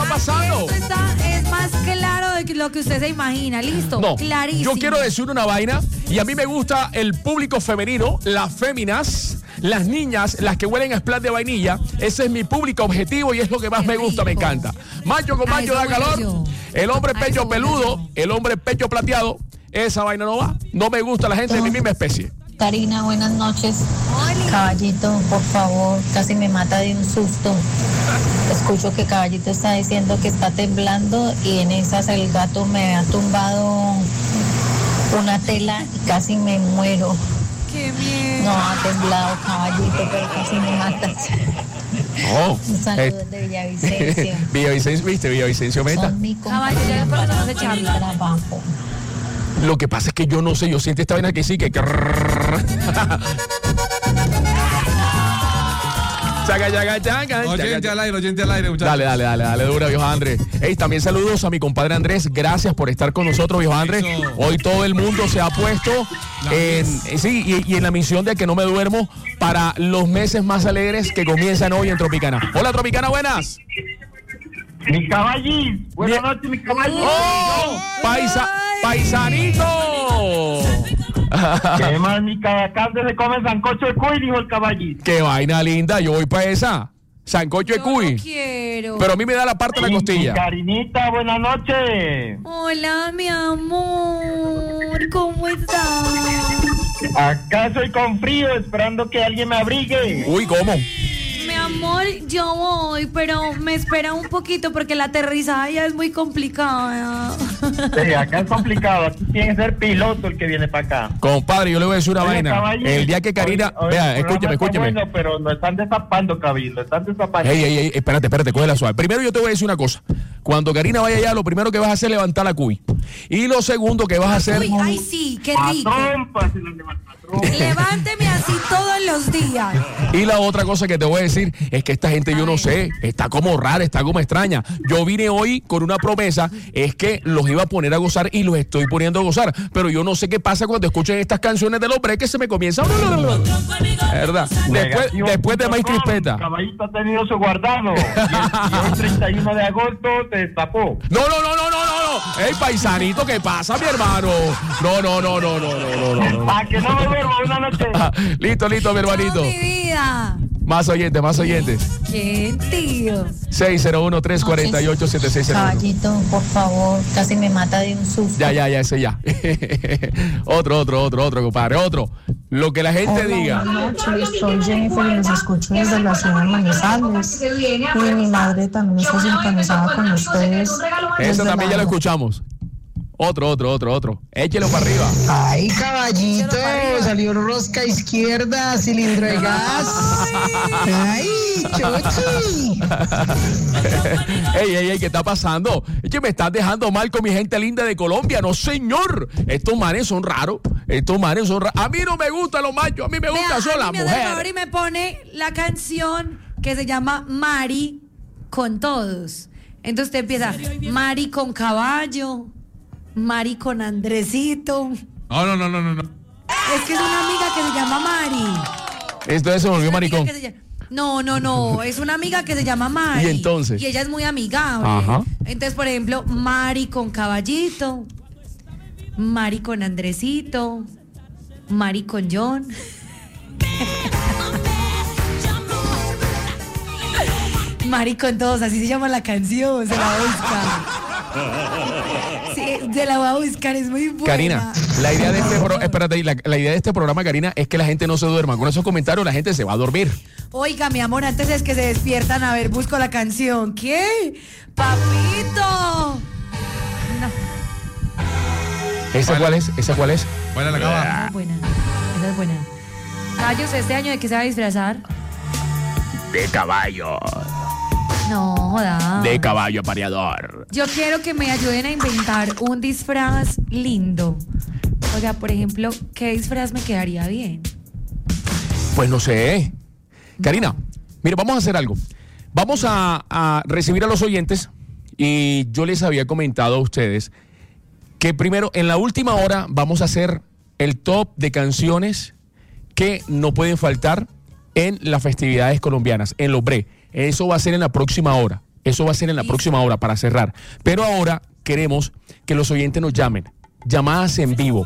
pasando? Esto es más claro de lo que usted se imagina. Listo, No, clarísimo. yo quiero decir una vaina y a mí me gusta el público femenino, las féminas, las niñas, las que huelen a splash de vainilla. Ese es mi público objetivo y es lo que más me gusta, me encanta. Macho con macho da calor, el hombre pecho peludo, el hombre pecho plateado, esa vaina no va. No me gusta la gente de mi misma especie. Karina, buenas noches. Caballito, por favor, casi me mata de un susto. Escucho que Caballito está diciendo que está temblando y en esas el gato me ha tumbado una tela y casi me muero. ¡Qué miedo! No ha temblado Caballito, pero casi me mata. Oh, Un saludo de Villavicencio. Villavicencio, ¿viste? Villavicencio Meta. Son mi Caballo, ya después nos hace charla. trabajo. Lo que pasa es que yo no sé, yo siento esta vaina que sí, que... Oyente al aire, muchachos. Dale, dura, viejo Andrés. Ey, también saludos a mi compadre Andrés. Gracias por estar con nosotros, viejo Andrés. Eso. Hoy todo el mundo se ha puesto en la misión de que no me duermo para los meses más alegres que comienzan hoy en Tropicana. Hola, Tropicana, buenas. Mi caballín, buenas noches, mi caballín. ¡Oh! ¡Paisanito! ¿Qué más, mi caballín? Se come sancocho de cuy, dijo el caballín. ¡Qué vaina linda! Yo voy para esa. Sancocho de Yo cuy. no quiero. Pero a mí me da la parte de la costilla. Mi Karinita, buenas noches. Hola, mi amor. ¿Cómo estás? Acá estoy con frío, esperando que alguien me abrigue. Uy, ¿cómo? Mi amor, yo voy, pero me espera un poquito porque la aterrizaje ya es muy complicada. Sí, acá es complicado, aquí tiene que ser piloto el que viene para acá. Compadre, yo le voy a decir una Oye, vaina. caballín, El día que Karina... hoy Vea, el programa escúcheme. está bueno, pero lo están desapando, caballín, lo están desapando. Ey, espérate, cógela suave. Primero yo te voy a decir una cosa. Cuando Karina vaya allá, lo primero que vas a hacer es levantar la cuy. Y lo segundo que vas a hacer... Uy, ay, sí, qué A rico. trompas, se los levanta a trompas. Levánteme así todos los días. Y la otra cosa que te voy a decir es que esta gente, yo no sé, está como rara, está como extraña. Yo vine hoy con una promesa, es que los iba a poner a gozar y los estoy poniendo a gozar. Pero yo no sé qué pasa cuando escuchen estas canciones de los breaks que se me comienza... ¿Verdad? Después de Maíz Crispeta. Caballito ha tenido su guardado. Y el 31 de agosto se destapó. No. Ey, paisanito, ¿qué pasa, mi hermano? No. Para que no me duerma una noche. Listo, mi hermanito. Mi vida. Más oyentes. ¿Qué, tío? 601-348-7609. Caballito, por favor, casi me mata de un susto. Ya, ese ya. Otro, compadre, otro. Lo que la gente diga. Buenas noches, soy Jennifer y los escucho desde la ciudad de Manizales. Y mi madre también está sintonizada con ustedes. Eso también ya lo escuchamos. Otro. Échelo para arriba. Ay, caballito, salió rosca izquierda, cilindro de gas. Ay, chuchi. Ey, ¿qué está pasando? Es que me estás dejando mal con mi gente linda de Colombia. No, señor. Estos manes son raros. A mí no me gustan los machos, a mí me gustan solo las mujeres. Y me pone la canción que se llama Mari con todos. Entonces usted empieza Mari con caballo, Mari con Andresito. No. Es que es una amiga que se llama Mari. Esto se volvió maricón. No, es una amiga que se llama Mari. ¿Y entonces? Y ella es muy amigable. Ajá. Entonces, por ejemplo, Mari con caballito, Mari con Andresito, Mari con John. Mari con todos, así se llama la canción, se la voy a buscar. Sí, se la voy a buscar, es muy buena. Karina, la idea de este programa, Karina, es que la gente no se duerma. Con esos comentarios la gente se va a dormir. Oiga, mi amor, antes es que se despiertan, a ver, busco la canción. ¿Qué? ¡Papito! No. ¿Esa cuál es? Buena la cama. Esa es buena. Caballos, este año, ¿de qué se va a disfrazar? De caballo. No, joda. De caballo pareador. Yo quiero que me ayuden a inventar un disfraz lindo. O sea, por ejemplo, ¿qué disfraz me quedaría bien? Pues no sé. Karina, mira, vamos a hacer algo. Vamos a recibir a los oyentes y yo les había comentado a ustedes que primero, en la última hora, vamos a hacer el top de canciones que no pueden faltar en las festividades colombianas, en los bre. Eso va a ser en la próxima hora. Eso va a ser en la próxima hora para cerrar. Pero ahora queremos que los oyentes nos llamen. Llamadas en vivo.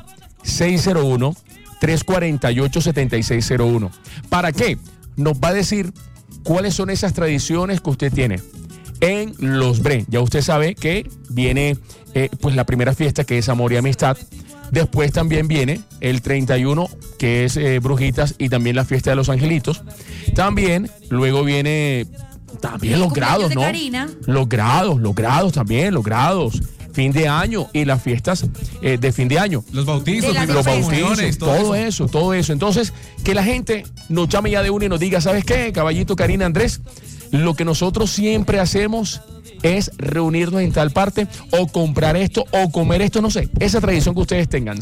601-348-7601. ¿Para qué? Nos va a decir cuáles son esas tradiciones que usted tiene en Los Bre. Ya usted sabe que viene pues la primera fiesta, que es Amor y Amistad. Después también viene el 31, que es Brujitas, y también la fiesta de los Angelitos. También, luego viene también los grados, ¿no? Karina. Los grados también, los grados. Fin de año y las fiestas de fin de año. Los bautizos, De las Los bautizos, comuniones, todo eso. Entonces, que la gente nos llame ya de una y nos diga, ¿sabes qué, caballito, Karina, Andrés? Lo que nosotros siempre hacemos es reunirnos en tal parte o comprar esto o comer esto, no sé. Esa tradición que ustedes tengan.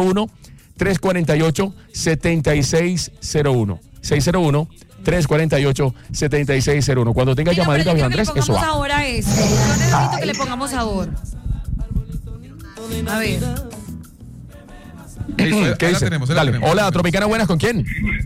601-348-7601. 601-348-7601. Cuando tenga llamadita, Andrés, eso va. Ahora yo necesito que le pongamos sabor. A ver. ¿Qué Ahí la dice? tenemos, ahí la Dale. tenemos. Hola, Tropicana Buenas, ¿con quién?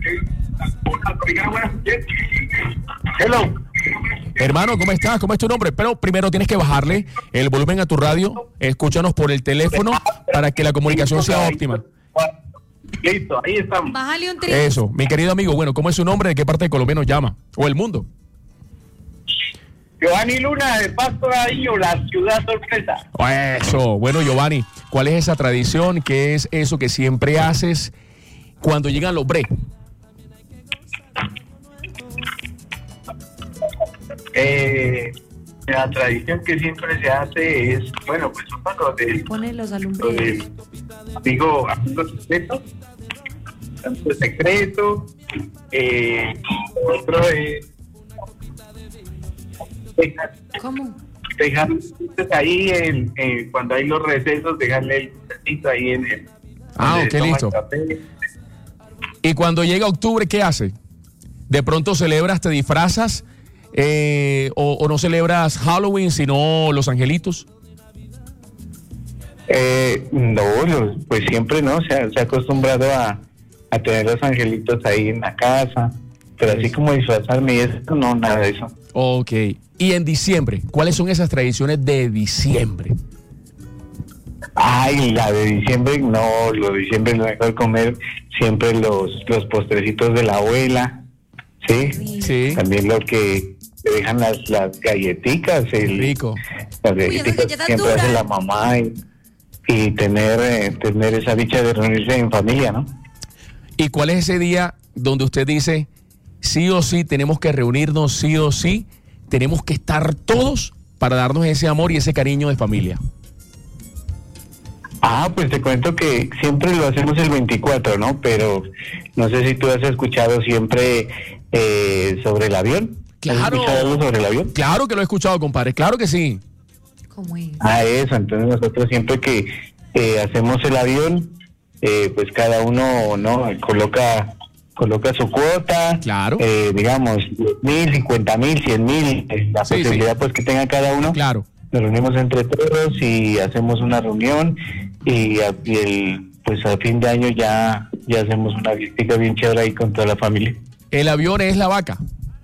Hello. Hermano, ¿cómo estás? ¿Cómo es tu nombre? Pero primero tienes que bajarle el volumen a tu radio. Escúchanos por el teléfono para que la comunicación sea óptima. Listo, ahí estamos. Bájale un tris. Eso, mi querido amigo. Bueno, ¿cómo es su nombre? ¿De qué parte de Colombia nos llama? ¿O el mundo? Giovanni Luna, de Pasto Dadillo, la ciudad sorpresa. Eso. Bueno, Giovanni, ¿cuál es esa tradición? ¿Qué es eso que siempre haces cuando llegan los Bre? La tradición que siempre se hace es, bueno, pues son los de Pone los lo alumbrados. de amigo secreto, tanto secreto, otro es ¿Cómo? dejar ahí cuando hay los recesos, dejarle el lucecito ahí en el Ah, donde ok, toma listo. el café. Y cuando llega octubre, ¿qué hace? ¿De pronto celebras, te disfrazas o no celebras Halloween, sino Los Angelitos? No, pues siempre no, se ha acostumbrado a tener los angelitos ahí en la casa, pero así como disfrazarme y eso, no, nada de eso. Ok. Y en diciembre, ¿cuáles son esas tradiciones de diciembre? Ay, la de diciembre, no, lo de diciembre es lo mejor comer siempre los postrecitos de la abuela, ¿sí? Sí. También lo que te dejan las galletitas, Rico. las Uy, esas galletitas que galletas siempre hace duras. la mamá y tener esa dicha de reunirse en familia, ¿no? ¿Y cuál es ese día donde usted dice, sí o sí, tenemos que reunirnos, sí o sí, tenemos que estar todos para darnos ese amor y ese cariño de familia? Ah, pues te cuento que siempre lo hacemos el 24, ¿no? Pero no sé si tú has escuchado siempre sobre el avión. Claro. ¿Has escuchado algo sobre el avión? Claro que lo he escuchado, compadre, claro que sí. ¿Cómo es? Ah, eso. Entonces nosotros siempre que hacemos el avión, pues cada uno, ¿no? Coloca su cuota. Claro. Digamos, 10,000, 50,000, 100,000, la Sí, posibilidad sí. pues que tenga cada uno. Claro. Nos reunimos entre todos y hacemos una reunión y pues a fin de año ya hacemos una visita bien chévere ahí con toda la familia. El avión es la vaca.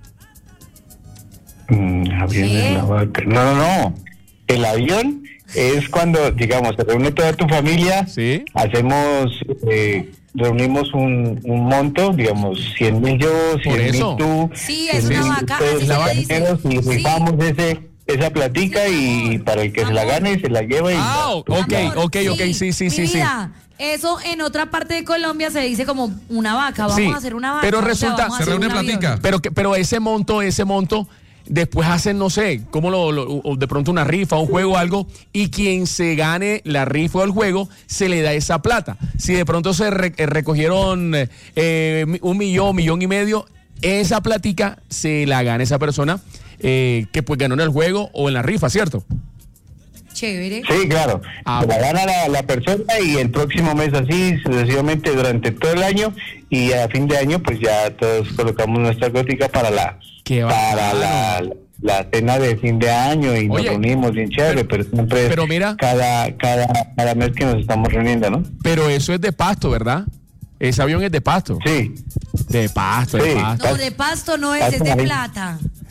Avión es la vaca. No. El avión es cuando, digamos, se reúne toda tu familia, Sí. hacemos, reunimos un monto, digamos, 100,000 yo, Por 100,000 eso. tú. Sí, es 100,000 una vaca, ustedes, así se le dice. compañeros, y Sí. rifamos esa platica y para el que se la gane se la lleva y Ah, ok, sí, Mi sí. vida, eso en otra parte de Colombia se dice como una vaca. Vamos Sí, a hacer una vaca. pero o sea, resulta- vamos a Se hacer reúne un avión. platica. Pero ese monto, después hacen, no sé, como o de pronto una rifa, un juego o algo, y quien se gane la rifa o el juego, se le da esa plata. Si de pronto se recogieron 1,000,000, 1,500,000, esa platica se la gana esa persona que pues ganó en el juego o en la rifa, ¿cierto? Chévere. Sí, claro. Ah, Se la bueno. gana la persona y el próximo mes así sucesivamente durante todo el año y a fin de año pues ya todos colocamos nuestra gótica para la Qué la cena de fin de año y Oye, nos reunimos bien chévere, pero siempre pero mira- cada mes que nos estamos reuniendo, ¿no? Pero eso es de Pasto, ¿verdad? Ese avión es de Pasto. Sí. De Pasto, de Sí. Pasto. No, de pasto no es de plata.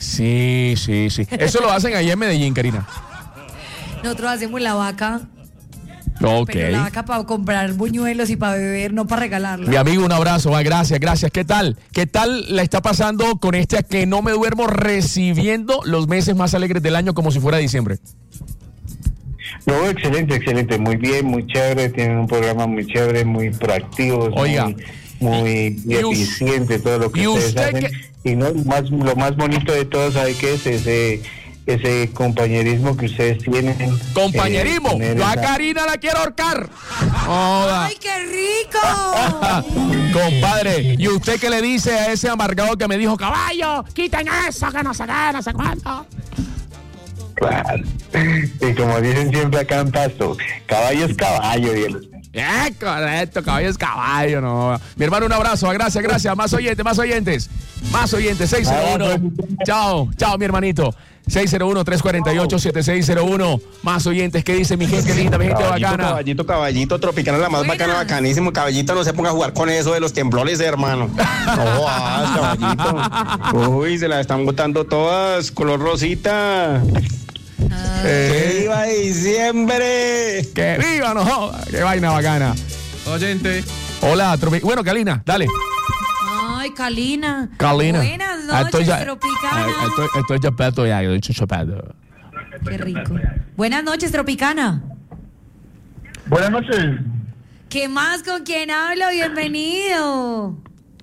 Sí. Eso lo hacen ahí en Medellín, Karina. Nosotros hacemos la vaca. Ok. Pero la vaca para comprar buñuelos y para beber, no para regalarla. Mi amigo, un abrazo. Gracias. ¿Qué tal? ¿Qué tal la está pasando con este a que no me duermo recibiendo los meses más alegres del año como si fuera diciembre? No, excelente. Muy bien, muy chévere. Tienen un programa muy chévere, muy proactivo. Oiga. Muy eficiente todo lo que ustedes hacen. Y no, lo más bonito de todo, ¿sabe qué es? Ese compañerismo que ustedes tienen. ¡Compañerismo! Yo a Karina la quiero ahorcar. ¡Ay, qué rico! Compadre, ¿y usted qué le dice a ese amargado que me dijo, caballo, quiten eso, que no sé qué, no sé cuánto? Claro. Y como dicen siempre acá en Pasto, caballo es caballo. Correcto, caballo es caballo, no. Mi hermano, un abrazo, gracias. Más oyentes. 601. Chao, mi hermanito. 601-348-7601. Más oyentes. ¿Qué dice mi gente linda, mi gente bacana? Caballito, Tropicana, la más bacana, bacanísimo. Caballito, no se ponga a jugar con eso de los temblores, hermano. No, caballito. Uy, se la están botando todas, color rosita. ¡Que viva diciembre! ¡Que viva, no joda! ¡Qué vaina bacana! Oyente. Hola, bueno, Kalina, dale. Ay, Kalina. Buenas noches, Tropicana. Estoy chapeado ya, yo he dicho chapeado. Qué rico. Buenas noches, Tropicana. Buenas noches. ¿Qué más? ¿Con quién hablo? Bienvenido.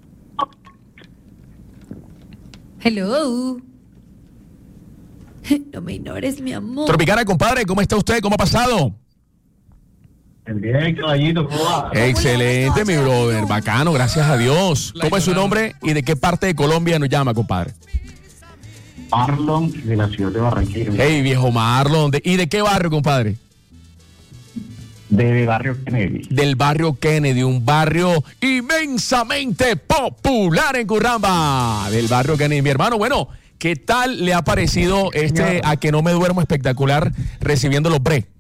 Hello. No me ignores, mi amor. Tropicana, compadre, ¿cómo está usted? ¿Cómo ha pasado? Bien, caballito, ¿cómo va? Excelente, mi brother. Bacano, gracias a Dios. ¿Cómo es su nombre y de qué parte de Colombia nos llama, compadre? Marlon, de la ciudad de Barranquilla. Hey, viejo Marlon. ¿Y de qué barrio, compadre? Del barrio Kennedy. Del barrio Kennedy, un barrio inmensamente popular en Curramba. Del barrio Kennedy. Mi hermano, bueno, ¿qué tal le ha parecido a que no me duermo espectacular recibiendo los bre?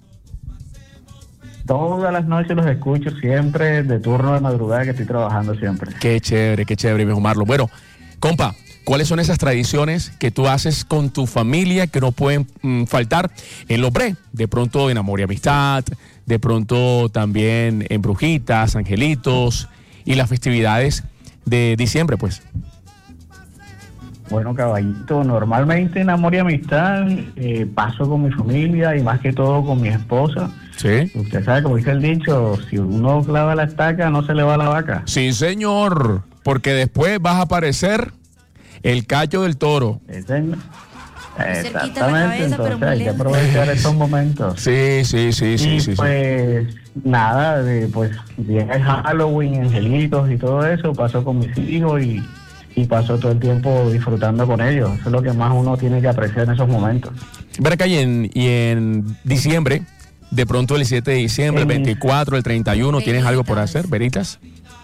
Todas las noches los escucho siempre, de turno de madrugada que estoy trabajando siempre. Qué chévere, viejo Marlon. Bueno, compa, ¿cuáles son esas tradiciones que tú haces con tu familia que no pueden faltar en los bre? De pronto en Amor y Amistad, de pronto también en Brujitas, Angelitos y las festividades de diciembre, pues. Bueno, caballito, normalmente en Amor y Amistad paso con mi familia y más que todo con mi esposa. Sí. Usted sabe, como dice el dicho, si uno clava la estaca, no se le va la vaca. Sí, señor, porque después vas a aparecer el cacho del toro. Exactamente, cabeza, entonces hay que aprovechar estos momentos. Sí. Pues nada, pues llega el Halloween, angelitos y todo eso, paso con mis hijos y paso todo el tiempo disfrutando con ellos. Eso es lo que más uno tiene que apreciar en esos momentos. Ver acá y en diciembre, de pronto el 7 de diciembre, el 24, el 31, ¿tienes algo por hacer, Veritas?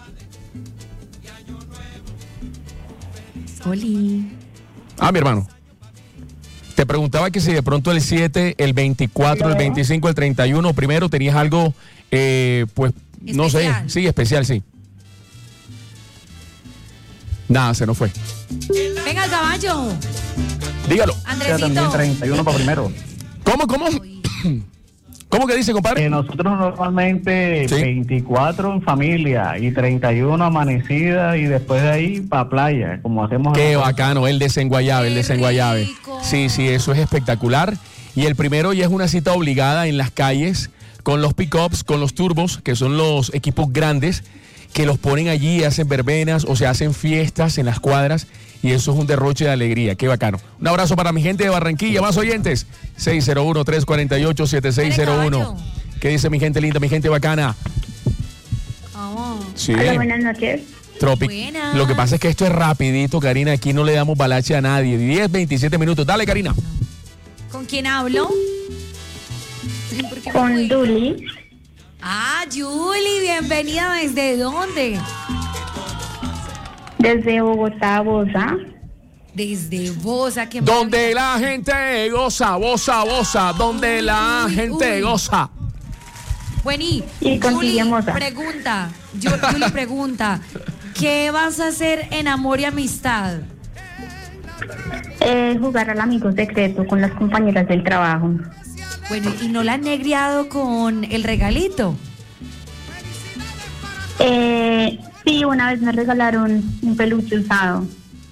Oli. Mi hermano. Te preguntaba que si de pronto el 7, el 24, el 25, el 31, primero tenías algo, pues, no sé, sí, especial, sí. Nada, se nos fue. Venga, el caballo. Dígalo. Andresito. También 31 para primero. ¿Cómo? ¿Cómo que dice, compadre? Nosotros normalmente 24 en familia y 31 amanecida y después de ahí para playa, como hacemos. Qué bacano, el desenguayabe, rico. Sí, eso es espectacular. Y el primero ya es una cita obligada en las calles con los pick-ups, con los turbos, que son los equipos grandes, que los ponen allí, hacen verbenas o se hacen fiestas en las cuadras y eso es un derroche de alegría. Qué bacano. Un abrazo para mi gente de Barranquilla. Más oyentes, 601-348-7601. ¿Qué dice mi gente linda, mi gente bacana? Sí. Hola, buenas noches. Buenas. Lo que pasa es que esto es rapidito, Karina. Aquí no le damos balache a nadie. 10, 27 minutos. Dale, Karina. ¿Con quién hablo? Con Duli. Julie, bienvenida. ¿Desde dónde? Desde Bogotá, Bosa. Desde Bosa, que donde la gente goza, Bosa, donde la gente goza. Bueno, y Julie pregunta, ¿qué vas a hacer en Amor y Amistad? Jugar al amigo secreto con las compañeras del trabajo. Bueno, ¿y no la han negriado con el regalito? Sí, una vez me regalaron un peluche usado.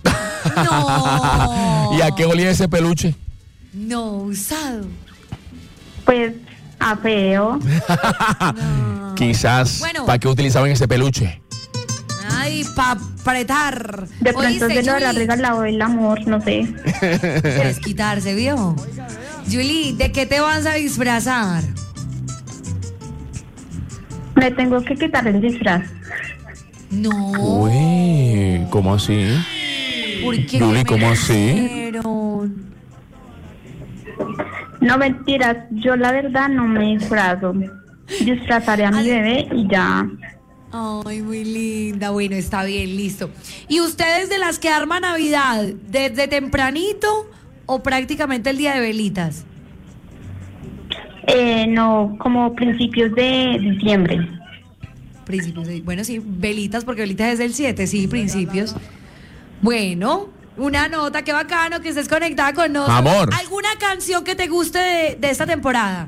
No. ¿Y a qué olía ese peluche? No, usado. Pues a feo. No. Quizás, Bueno. ¿para qué utilizaban ese peluche? Ay, pa' apretar. De pronto se lo habrá Julie, regalado el amor, no sé. desquitarse, ¿vio? Julie, ¿de qué te vas a disfrazar? Me tengo que quitar el disfraz. No. Uy, ¿cómo así? ¿Por qué Julie, me ¿cómo así? dijeron? No, mentiras, yo la verdad no me disfrazo. Disfrazaré a mi bebé y ya. Ay, muy linda. Bueno, está bien, listo. ¿Y ustedes de las que arman Navidad desde tempranito o prácticamente el día de velitas? No, como principios de diciembre. Principios de, bueno, sí, velitas, porque velitas es el 7, sí, principios. Bueno, una nota, qué bacano que estés conectada con nosotros. Amor. ¿Alguna canción que te guste de esta temporada?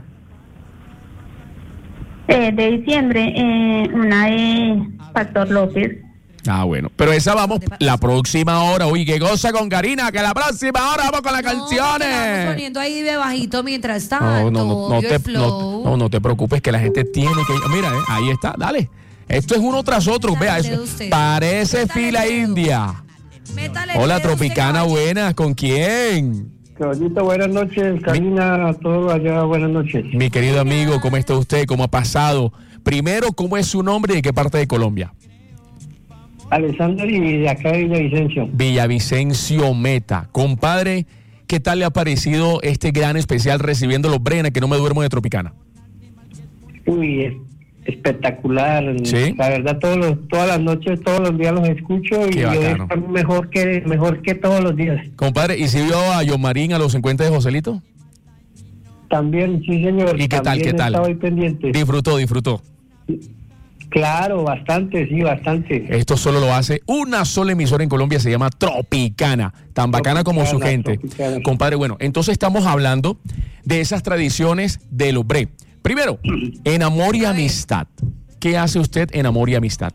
De diciembre, una de Pastor López. Ah, bueno. Pero esa vamos la próxima hora. Uy, qué cosa con Karina, que la próxima hora vamos con las No, que la vamos canciones. poniendo ahí de bajito mientras tanto. No te preocupes que la gente tiene que... Mira, ahí está, dale. Esto es uno tras otro. Métale Vea, el dedo eso usted. parece Métale fila el dedo. india. Métale el Hola, dedo usted, Tropicana, caballero. buenas. ¿Con quién? Caballito, buenas noches. Karina, a todos allá, buenas noches. Mi querido amigo, ¿cómo está usted? ¿Cómo ha pasado? Primero, ¿cómo es su nombre y de qué parte de Colombia? Alexander y de acá de Villavicencio. Villavicencio Meta. Compadre, ¿qué tal le ha parecido este gran especial recibiendo los Brena que no me duermo de Tropicana? Uy, espectacular. ¿Sí? La verdad, todas las noches, todos los días los escucho y Qué yo bacano. están mejor que todos los días. Compadre, ¿y si vio a John Marín a los 50 de Joselito? También, sí, señor. ¿Y qué tal, También qué tal? estaba ahí pendiente. Disfrutó. Claro, bastante, sí, bastante. Esto solo lo hace una sola emisora en Colombia, se llama Tropicana, tan bacana como su gente. Tropicana. Compadre, bueno, entonces estamos hablando de esas tradiciones de los Bre. Primero, en amor y amistad. ¿Qué hace usted en amor y amistad?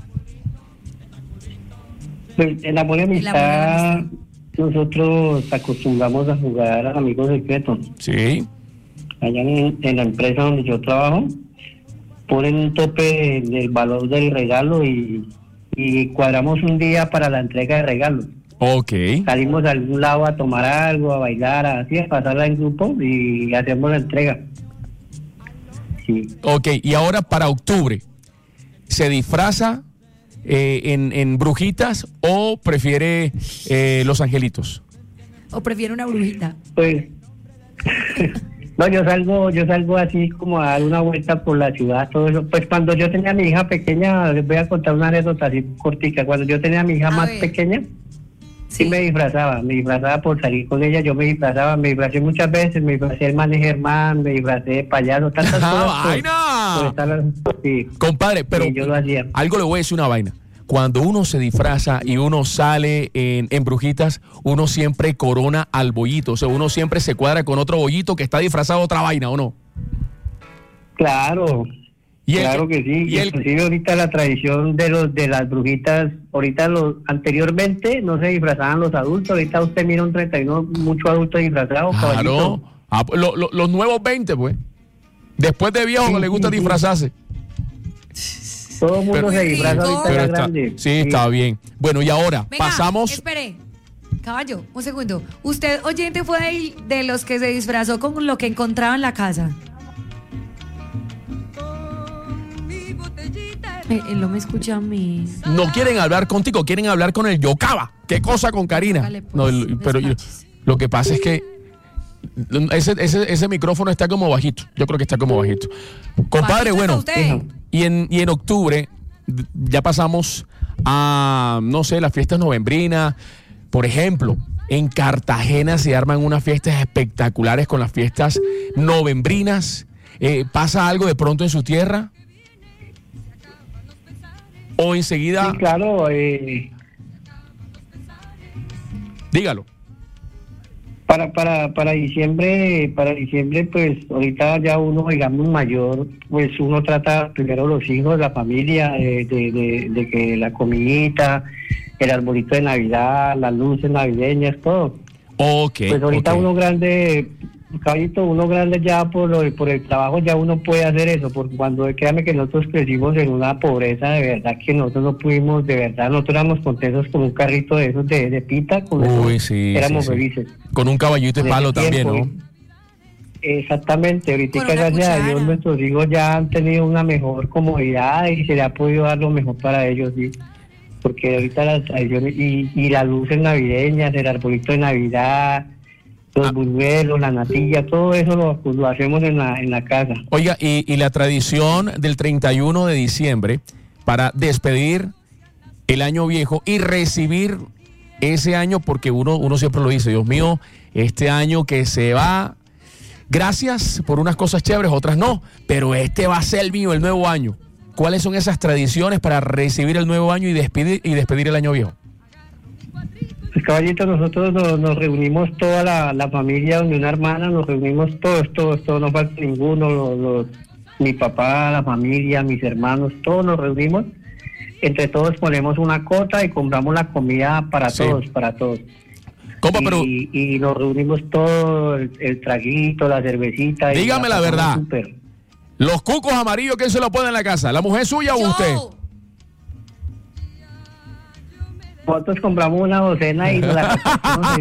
Pues, en amor y amistad, nosotros acostumbramos a jugar a amigos secretos. Sí. Allá en la empresa donde yo trabajo, ponen un tope del valor del regalo y cuadramos un día para la entrega de regalos. Ok. Salimos a algún lado a tomar algo, a bailar, así, a pasarla en grupo y hacemos la entrega. Sí. Ok, y ahora para octubre, ¿se disfraza en brujitas o prefiere los angelitos? ¿O prefiere una brujita? Pues, no, yo salgo así como a dar una vuelta por la ciudad, todo eso. Pues cuando yo tenía a mi hija pequeña, les voy a contar una anécdota así cortica. Cuando yo tenía a mi hija más pequeña, sí me disfrazaba por salir con ella, yo me disfracé muchas veces, me disfracé el man de Germán, me disfracé de payaso, tantas cosas. ¡Vaina! Sí. Compadre, pero Sí, yo lo hacía. algo le voy a decir una vaina. Cuando uno se disfraza y uno sale en brujitas, uno siempre corona al bollito. O sea, uno siempre se cuadra con otro bollito que está disfrazado de otra vaina, ¿o no? Claro. Claro que sí, inclusive ahorita la tradición de las brujitas, anteriormente no se disfrazaban los adultos, ahorita usted mira un 31, muchos adultos disfrazados. Claro. Los nuevos 20, pues. Después de viejo le gusta disfrazarse. Todo el mundo se disfraza ahorita ya está, grande. sí, está bien. Bueno, y ahora Venga, pasamos... espere. Caballo, un segundo. ¿Usted, oyente, fue de los que se disfrazó con lo que encontraba en la casa? Él no me escucha a mí. No quieren hablar contigo, quieren hablar con el Yocaba. ¿Qué cosa con Karina? Vale, pues, No, pero lo que pasa es que ese micrófono está como bajito. Yo creo que está como bajito. Compadre, Bajito bueno, está usted. y en octubre ya pasamos a, no sé, las fiestas novembrinas. Por ejemplo, en Cartagena se arman unas fiestas espectaculares con las fiestas novembrinas. ¿Pasa algo de pronto en su tierra? ¿O enseguida? Sí, claro. Dígalo. Para diciembre, pues ahorita ya uno, digamos, mayor, pues uno trata primero los hijos, la familia, de que la comidita, el arbolito de Navidad, las luces navideñas, todo. Okay. Pues ahorita uno grande, Caballito, uno grande ya por el trabajo ya uno puede hacer eso, porque cuando créame que nosotros crecimos en una pobreza de verdad que nosotros no pudimos, de verdad, nosotros éramos contentos con un carrito de esos de pita, con eso éramos felices. Con un caballito de palo también, ¿no? Exactamente, ahorita gracias a Dios nuestros hijos ya han tenido una mejor comodidad y se le ha podido dar lo mejor para ellos, sí. Porque ahorita las tradiciones y las luces navideñas, el arbolito de Navidad, los buñuelos, la natilla, todo eso lo hacemos en la casa. Oiga, y la tradición del 31 de diciembre para despedir el año viejo y recibir ese año, porque uno siempre lo dice, Dios mío, este año que se va, gracias por unas cosas chéveres, otras no, pero este va a ser el mío, el nuevo año. ¿Cuáles son esas tradiciones para recibir el nuevo año y despedir el año viejo? Pues Caballito, nosotros nos reunimos toda la familia, donde una hermana, nos reunimos todos, no falta ninguno, mi papá, la familia, mis hermanos, todos nos reunimos, entre todos ponemos una cota y compramos la comida para todos. ¿Cómo, pero? Y nos reunimos todos, el traguito, la cervecita. Dígame la verdad. Super. Los cucos amarillos, ¿quién se los pone en la casa? ¿La mujer suya o usted? Nosotros compramos una docena y nos la